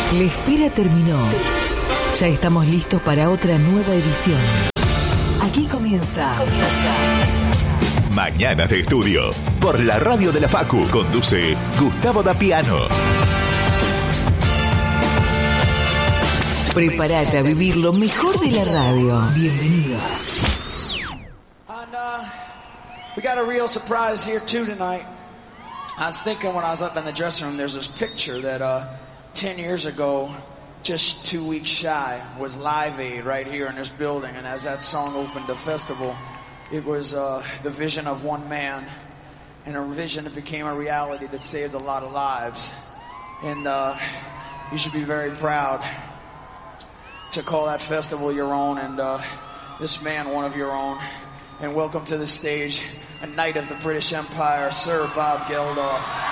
La espera terminó. Ya estamos listos para otra nueva edición. Aquí comienza. Mañanas de Estudio. Por la radio de la Facu. Conduce Gustavo Dapiano. Prepárate a vivir lo mejor de la radio. Bienvenidos. And we got a real surprise here too tonight. I was thinking when I was up in the dressing room, there's this picture that 10 years ago, just 2 weeks shy, was Live Aid right here in this building. And as that song opened the festival, it was the vision of one man, and a vision that became a reality that saved a lot of lives. And you should be very proud to call that festival your own, and this man one of your own. And welcome to the stage, a knight of the British Empire, Sir Bob Geldof.